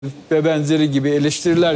ve benzeri gibi eleştiriler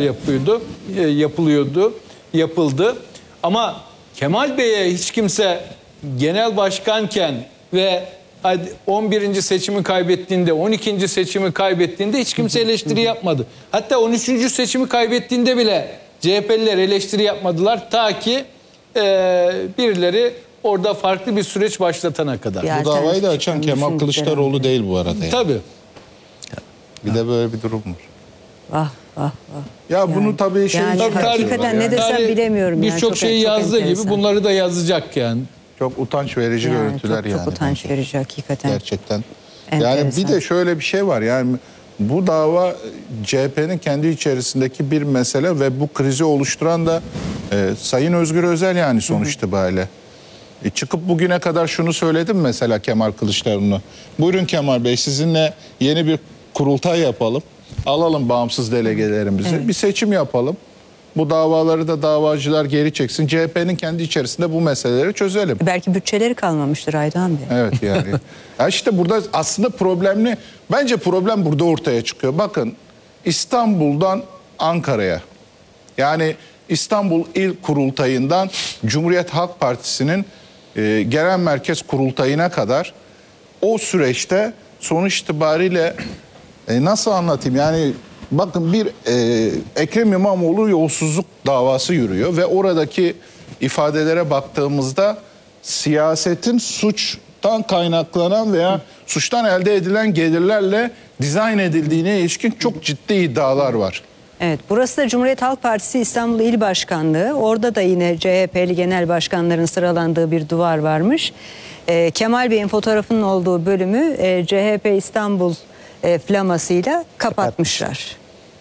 yapıldı. Ama Kemal Bey'e hiç kimse genel başkanken ve 11. seçimi kaybettiğinde, 12. seçimi kaybettiğinde hiç kimse eleştiri yapmadı. Hatta 13. seçimi kaybettiğinde bile CHP'liler eleştiri yapmadılar. Ta ki birileri orada farklı bir süreç başlatana kadar. Bu davayı da açan Kemal Kılıçdaroğlu değil bu arada. Yani. Tabii. Bir de böyle bir durum var. Ah. Ya Yani, bunu tabii şey yani hakikaten ne desem bilemiyorum. Birçok şeyi yazdığı gibi bunları da yazacak yani. Çok utanç verici görüntüler yani. Çok utanç verici hakikaten. Gerçekten. Enteresan. Yani bir de şöyle bir şey var. Yani bu dava CHP'nin kendi içerisindeki bir mesele ve bu krizi oluşturan da Sayın Özgür Özel yani sonuç itibariyle. Çıkıp bugüne kadar şunu söyledim mesela Kemal Kılıçdaroğlu'na. Buyurun Kemal Bey sizinle yeni bir kurultay yapalım. Alalım bağımsız delegelerimizi. Evet. Bir seçim yapalım. Bu davaları da davacılar geri çeksin. CHP'nin kendi içerisinde bu meseleleri çözelim. Belki bütçeleri kalmamıştır Aydoğan Bey. Evet yani. Ya işte burada aslında problemli. Bence problem burada ortaya çıkıyor. Bakın İstanbul'dan Ankara'ya. Yani İstanbul İl Kurultayı'ndan Cumhuriyet Halk Partisi'nin genel merkez kurultayına kadar o süreçte sonuç itibariyle nasıl anlatayım yani bakın bir Ekrem İmamoğlu yolsuzluk davası yürüyor ve oradaki ifadelere baktığımızda siyasetin suçtan kaynaklanan veya suçtan elde edilen gelirlerle dizayn edildiğine ilişkin çok ciddi iddialar var. Evet, burası da Cumhuriyet Halk Partisi İstanbul İl Başkanlığı. Orada da yine CHP'li genel başkanların sıralandığı bir duvar varmış. Kemal Bey'in fotoğrafının olduğu bölümü CHP İstanbul flamasıyla kapatmışlar.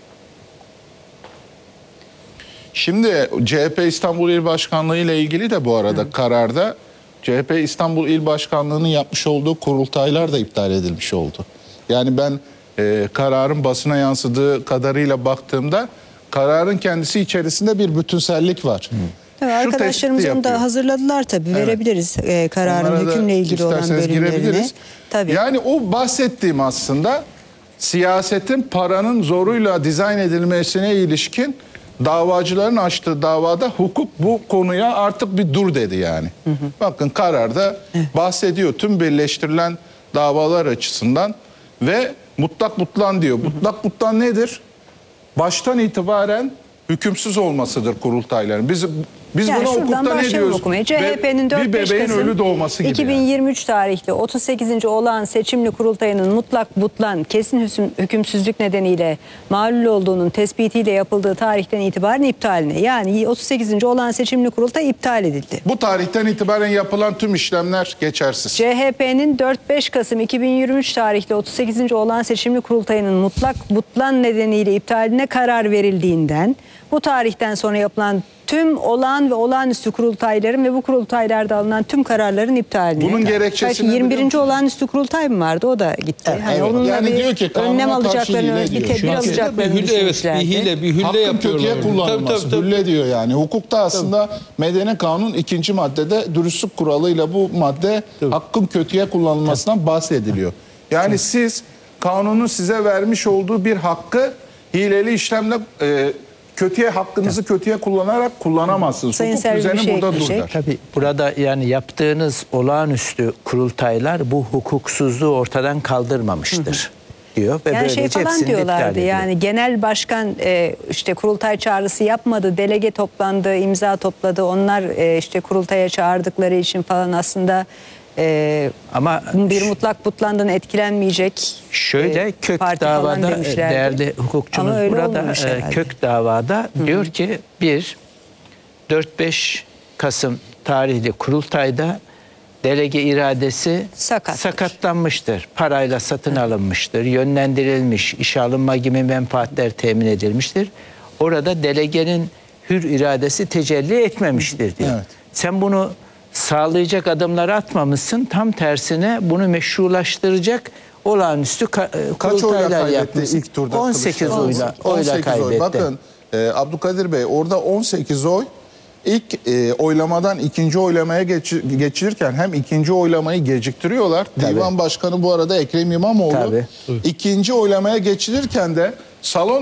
Şimdi CHP İstanbul İl Başkanlığı ile ilgili de bu arada kararda CHP İstanbul İl Başkanlığı'nın yapmış olduğu kurultaylar da iptal edilmiş oldu. Yani ben kararın basına yansıdığı kadarıyla baktığımda kararın kendisi içerisinde bir bütünsellik var. Tabii arkadaşlarımız onu da hazırladılar tabii. Evet. Verebiliriz kararın onlara hükümle ilgili olan bölümlerini. Tabii. Yani o bahsettiğim aslında siyasetin paranın zoruyla dizayn edilmesine ilişkin davacıların açtığı davada hukuk bu konuya artık bir dur dedi yani. Bakın kararda bahsediyor tüm birleştirilen davalar açısından ve mutlak butlan diyor. Mutlak butlan nedir? Baştan itibaren hükümsüz olmasıdır kurultayların. Biz yani buna hukukta ne diyoruz? CHP'nin 4-5 Kasım ölü doğması gibi 2023 yani. Tarihli 38. olağan seçimli kurultayının mutlak butlan kesin hükümsüzlük nedeniyle mağlul olduğunun tespitiyle yapıldığı tarihten itibaren iptaline. Yani 38. olağan seçimli kurultay iptal edildi. Bu tarihten itibaren yapılan tüm işlemler geçersiz. CHP'nin 4-5 Kasım 2023 tarihli 38. olağan seçimli kurultayının mutlak butlan nedeniyle iptaline karar verildiğinden bu tarihten sonra yapılan tüm olağan ve olağanüstü kurultayların ve bu kurultaylarda alınan tüm kararların iptaline. Bunun gerekçesi belki 21. olağanüstü kurultay mı vardı? O da gitti. Evet, hani evet. onunla Yani bir diyor ki önlem alacaklarını, bir tedbir Bir alacaklarını düşünmüşlerdi. bir hülle Hakkın yapıyorlar. kötüye kullanılması. Tabii. Hülle diyor yani. Hukukta aslında Medeni Kanun 2. maddede dürüstlük kuralıyla bu madde hakkın kötüye kullanılmasından bahsediliyor. Yani siz kanunun size vermiş olduğu bir hakkı hileli işlemle hakkınızı kötüye kullanarak kullanamazsınız. Sayın Hukuk düzeni burada dur der. Tabii burada yani yaptığınız olağanüstü kurultaylar bu hukuksuzluğu ortadan kaldırmamıştır diyor. Ve Yani şey falan hepsini diyorlardı iptal yani genel başkan işte kurultay çağrısı yapmadı, delege toplandı, imza topladı. Onlar işte kurultaya çağırdıkları için falan aslında ama bir mutlak butlandan etkilenmeyecek. Şöyle kök davada değerli hukukçumuz burada kök davada diyor ki 4-5 Kasım tarihli kurultayda delege iradesi sakatlanmıştır. Parayla satın alınmıştır, yönlendirilmiş, işe alınma gibi menfaatler temin edilmiştir. Orada delegenin hür iradesi tecelli etmemiştir diyor. Evet. Sen bunu sağlayacak adımları atmamışsın. Tam tersine bunu meşrulaştıracak olağanüstü kurultaylar yapmışsın. İlk turda 18 oyla kaybetti. Bakın Abdülkadir Bey orada 18 oy ilk oylamadan ikinci oylamaya geçirirken hem ikinci oylamayı geciktiriyorlar. Tabii. Divan Başkanı bu arada Ekrem İmamoğlu. Tabii. İkinci oylamaya geçirirken de salon